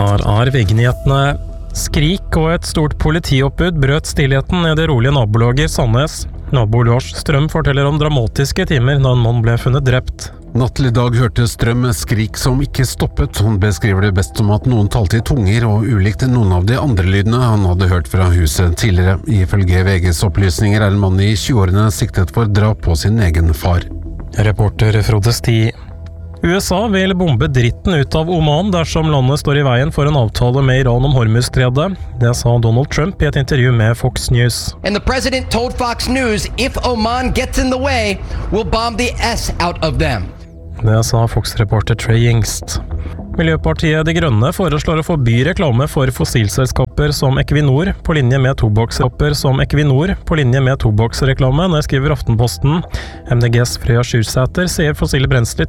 Her VG-nyhetene. Skrik og et stort politioppbud brøt stillheten i det rolige nabolaget Sandnes. Nabo Lars Strøm forteller om dramatiske timer da en mann ble funnet drept. Natt til i dag hørte Strøm skrik som ikke stoppet. Han beskriver det best som at noen talte i tunger og ulikt noen av de andre lydene han hadde hørt fra huset tidligere. Ifølge VGs opplysninger en mann i 20-årene siktet for drap på sin egen far. Reporter Frode Sti. USA vil bombe dritten ut av Oman dersom landet står i veien for en avtale med Iran om Hormuzstredet. Det sa Donald Trump i et intervju med Fox News. And the president told Fox News, if Oman gets in the way, we'll bomb the S out of them. Det sa Fox-reporter Trey Yingst. Miljøpartiet De Grønne foreslår å forby reklame for fossilselskaper som Equinor på linje med tobakksreklame. Det skriver Aftenposten. MDGs Freya Sjursæter sier fossile brensler